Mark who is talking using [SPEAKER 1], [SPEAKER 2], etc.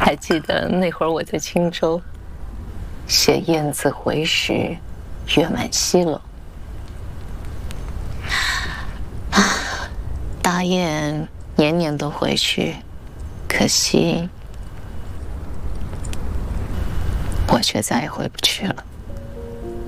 [SPEAKER 1] 还记得那会儿我在青州写《燕子回时，月满西楼》，大雁年年都回去，可惜我却再也回不去了。